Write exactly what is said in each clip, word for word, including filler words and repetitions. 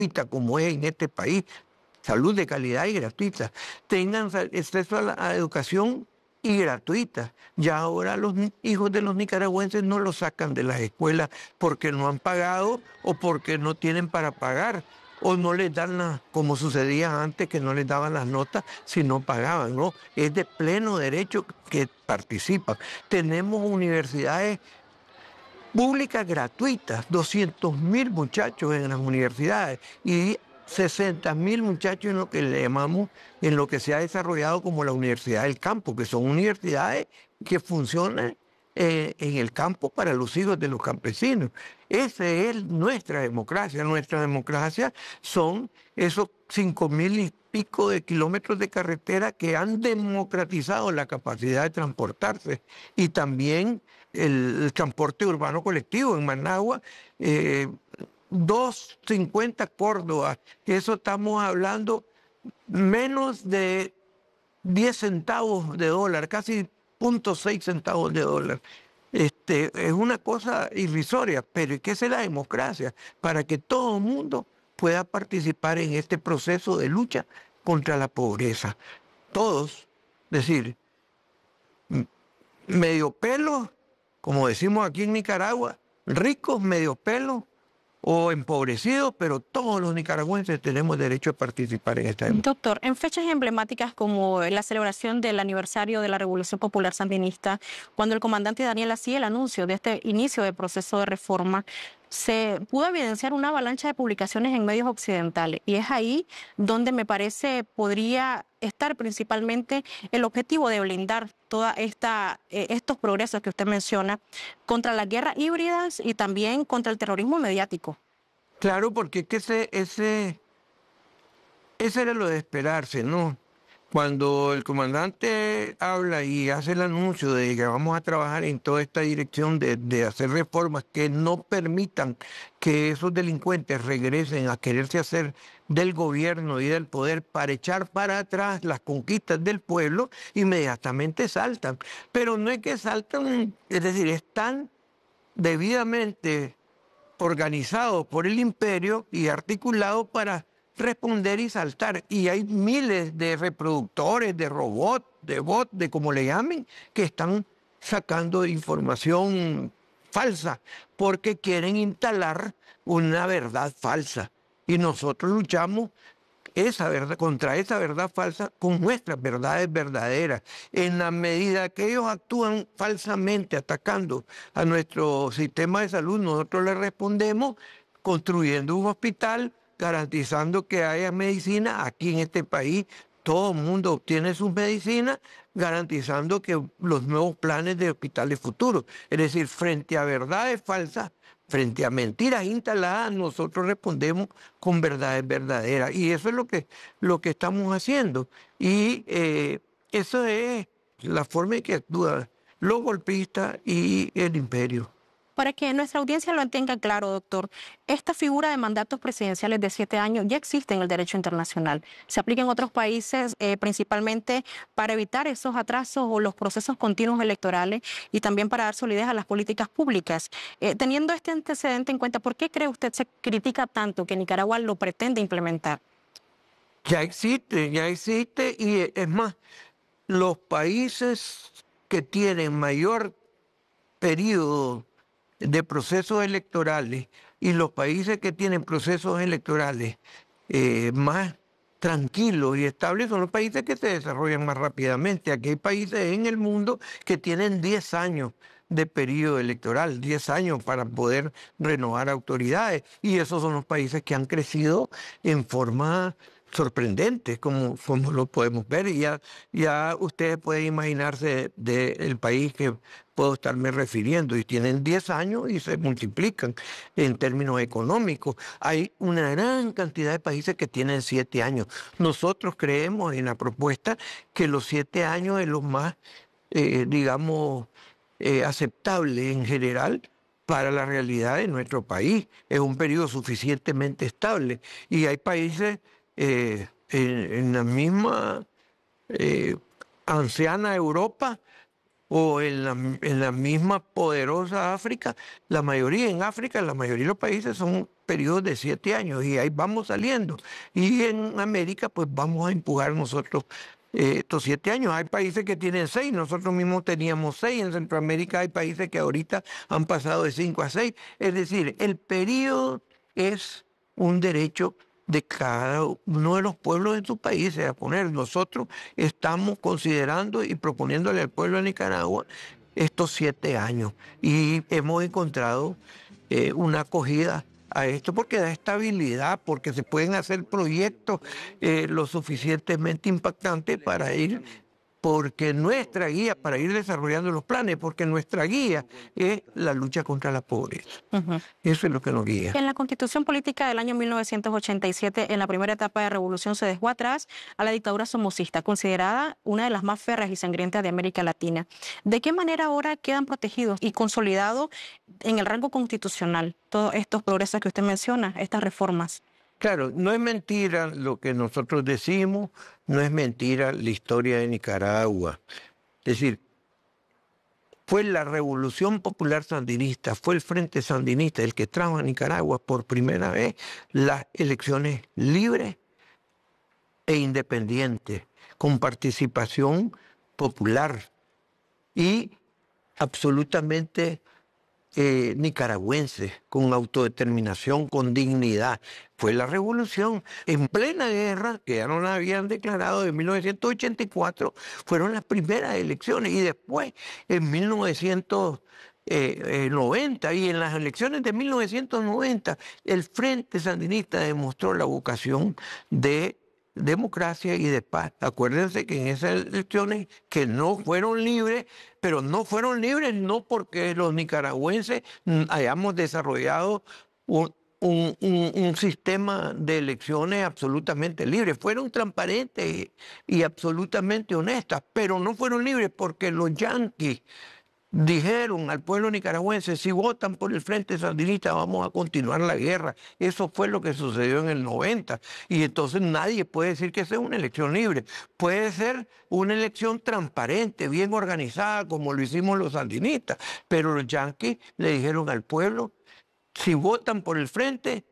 gratuita como es en este país, salud de calidad y gratuita, tengan acceso a la a educación y gratuita. Ya ahora los hijos de los nicaragüenses no los sacan de las escuelas porque no han pagado o porque no tienen para pagar o no les dan las, como sucedía antes, que no les daban las notas si no pagaban, ¿no? Es de pleno derecho que participan. Tenemos universidades públicas gratuitas, doscientos mil muchachos en las universidades y sesenta mil muchachos en lo que le llamamos, en lo que se ha desarrollado como la Universidad del Campo, que son universidades que funcionan eh, en el campo para los hijos de los campesinos. Esa es nuestra democracia. Nuestra democracia son esos cinco mil y pico de kilómetros de carretera que han democratizado la capacidad de transportarse y también el, el transporte urbano colectivo en Managua. Eh, dos cincuenta Córdoba, que eso estamos hablando menos de diez centavos de dólar, casi punto seis centavos de dólar. Este, es una cosa irrisoria, pero ¿qué es la democracia? Para que todo el mundo pueda participar en este proceso de lucha contra la pobreza. Todos, es decir, medio pelo, como decimos aquí en Nicaragua, ricos, medio pelo, o empobrecidos, pero todos los nicaragüenses tenemos derecho a participar en esta democracia. Doctor, en fechas emblemáticas como la celebración del aniversario de la Revolución Popular Sandinista, cuando el comandante Daniel hacía el anuncio de este inicio de proceso de reforma, se pudo evidenciar una avalancha de publicaciones en medios occidentales y es ahí donde me parece podría estar principalmente el objetivo de blindar todos eh, estos progresos que usted menciona contra las guerras híbridas y también contra el terrorismo mediático. Claro, porque que ese, ese, ese era lo de esperarse, ¿no? Cuando el comandante habla y hace el anuncio de que vamos a trabajar en toda esta dirección de, de hacer reformas que no permitan que esos delincuentes regresen a quererse hacer del gobierno y del poder para echar para atrás las conquistas del pueblo, inmediatamente saltan. Pero no es que saltan, es decir, están debidamente organizados por el imperio y articulados para responder y saltar. Y hay miles de reproductores, de robots, de bots, de como le llamen, que están sacando información falsa porque quieren instalar una verdad falsa. Y nosotros luchamos esa verdad, contra esa verdad falsa con nuestras verdades verdaderas. En la medida que ellos actúan falsamente atacando a nuestro sistema de salud, nosotros les respondemos construyendo un hospital, garantizando que haya medicina. Aquí en este país todo el mundo obtiene sus medicinas, garantizando que los nuevos planes de hospitales futuros, es decir, frente a verdades falsas, frente a mentiras instaladas, nosotros respondemos con verdades verdaderas. Y eso es lo que, lo que estamos haciendo. Y eh, eso es la forma en que actúan los golpistas y el imperio. Para que nuestra audiencia lo tenga claro, doctor, esta figura de mandatos presidenciales de siete años ya existe en el derecho internacional. Se aplica en otros países eh, principalmente para evitar esos atrasos o los procesos continuos electorales y también para dar solidez a las políticas públicas. Eh, teniendo este antecedente en cuenta, ¿por qué cree usted se critica tanto que Nicaragua lo pretende implementar? Ya existe, ya existe y es más, los países que tienen mayor periodo de procesos electorales y los países que tienen procesos electorales eh, más tranquilos y estables son los países que se desarrollan más rápidamente. Aquí hay países en el mundo que tienen diez años de periodo electoral, diez años para poder renovar autoridades, y esos son los países que han crecido en forma sorprendente, como, como lo podemos ver, y ya, ya ustedes pueden imaginarse del de país que puedo estarme refiriendo, y tienen diez años y se multiplican en términos económicos. Hay una gran cantidad de países que tienen siete años. Nosotros creemos en la propuesta que los siete años es lo más, eh, digamos, eh, aceptable en general para la realidad de nuestro país. Es un periodo suficientemente estable, y hay países Eh, en, en la misma eh, anciana Europa o en la, en la misma poderosa África, la mayoría en África, la mayoría de los países son periodos de siete años y ahí vamos saliendo. Y en América pues vamos a empujar nosotros eh, estos siete años. Hay países que tienen seis, nosotros mismos teníamos seis, en Centroamérica hay países que ahorita han pasado de cinco a seis. Es decir, el periodo es un derecho de cada uno de los pueblos de sus países a poner. Nosotros estamos considerando y proponiéndole al pueblo de Nicaragua estos siete años y hemos encontrado eh, una acogida a esto porque da estabilidad, porque se pueden hacer proyectos eh, lo suficientemente impactantes para ir, porque nuestra guía, para ir desarrollando los planes, porque nuestra guía es la lucha contra la pobreza. Uh-huh. Eso es lo que nos guía. En la Constitución Política del año mil novecientos ochenta y siete, en la primera etapa de revolución, se dejó atrás a la dictadura somocista, considerada una de las más férreas y sangrientas de América Latina. ¿De qué manera ahora quedan protegidos y consolidados en el rango constitucional todos estos progresos que usted menciona, estas reformas? Claro, no es mentira lo que nosotros decimos, no es mentira la historia de Nicaragua. Es decir, fue la Revolución Popular Sandinista, fue el Frente Sandinista el que trajo a Nicaragua por primera vez las elecciones libres e independientes, con participación popular y absolutamente Eh, nicaragüenses, con autodeterminación, con dignidad. Fue la revolución en plena guerra, que ya no la habían declarado en mil novecientos ochenta y cuatro, fueron las primeras elecciones y después en mil novecientos noventa y en las elecciones de mil novecientos noventa el Frente Sandinista demostró la vocación de democracia y de paz. Acuérdense que en esas elecciones que no fueron libres, pero no fueron libres no porque los nicaragüenses hayamos desarrollado un, un, un, un sistema de elecciones absolutamente libre. Fueron transparentes y, y absolutamente honestas, pero no fueron libres porque los yanquis dijeron al pueblo nicaragüense, si votan por el Frente Sandinista vamos a continuar la guerra. Eso fue lo que sucedió en el noventa. Y entonces nadie puede decir que sea una elección libre. Puede ser una elección transparente, bien organizada, como lo hicimos los sandinistas. Pero los yanquis le dijeron al pueblo, si votan por el Frente,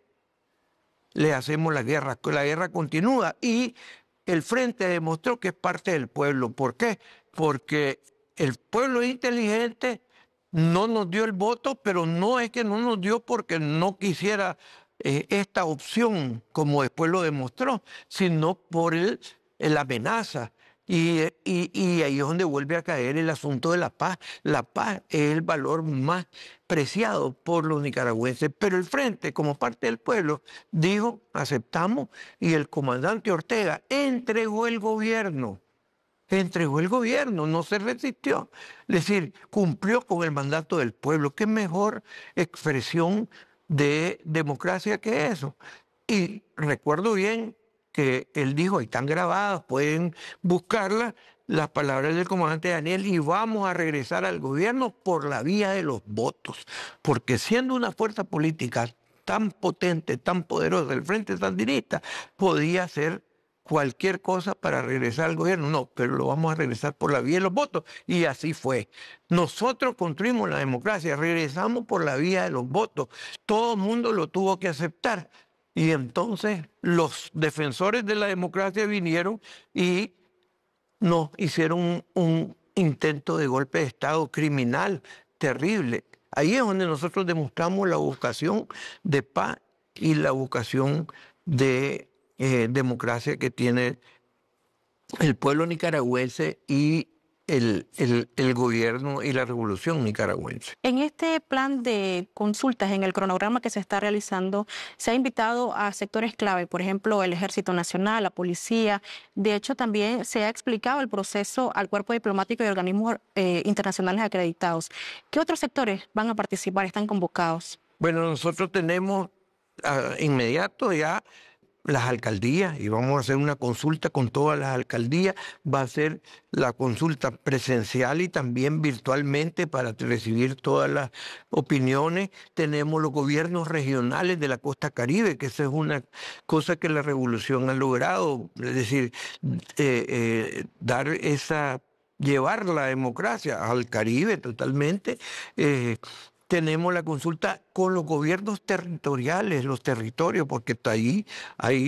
le hacemos la guerra. La guerra continúa. Y el Frente demostró que es parte del pueblo. ¿Por qué? Porque el pueblo inteligente no nos dio el voto, pero no es que no nos dio porque no quisiera eh, esta opción, como después lo demostró, sino por el, la amenaza. Y, y, y ahí es donde vuelve a caer el asunto de la paz. La paz es el valor más preciado por los nicaragüenses. Pero el Frente, como parte del pueblo, dijo, aceptamos, y el comandante Ortega entregó el gobierno. Entregó el gobierno, no se resistió. Es decir, cumplió con el mandato del pueblo. ¿Qué mejor expresión de democracia que eso? Y recuerdo bien que él dijo, ahí están grabadas, pueden buscarlas, las palabras del comandante Daniel, y vamos a regresar al gobierno por la vía de los votos. Porque siendo una fuerza política tan potente, tan poderosa, el Frente Sandinista podía ser cualquier cosa para regresar al gobierno. No, pero lo vamos a regresar por la vía de los votos. Y así fue. Nosotros construimos la democracia, regresamos por la vía de los votos. Todo el mundo lo tuvo que aceptar. Y entonces los defensores de la democracia vinieron y nos hicieron un, un intento de golpe de Estado criminal, terrible. Ahí es donde nosotros demostramos la vocación de paz y la vocación de Eh, democracia que tiene el pueblo nicaragüense y el, el, el gobierno y la revolución nicaragüense. En este plan de consultas, en el cronograma que se está realizando, se ha invitado a sectores clave, por ejemplo, el Ejército Nacional, la Policía. De hecho, también se ha explicado el proceso al cuerpo diplomático y organismos eh, internacionales acreditados. ¿Qué otros sectores van a participar, están convocados? Bueno, nosotros tenemos uh, inmediato ya las alcaldías y vamos a hacer una consulta con todas las alcaldías. Va a ser la consulta presencial y también virtualmente para recibir todas las opiniones. Tenemos los gobiernos regionales de la costa caribe, que esa es una cosa que la revolución ha logrado, es decir, eh, eh, dar esa llevar la democracia al Caribe totalmente. Eh, tenemos la consulta con los gobiernos territoriales, los territorios, porque está ahí, ahí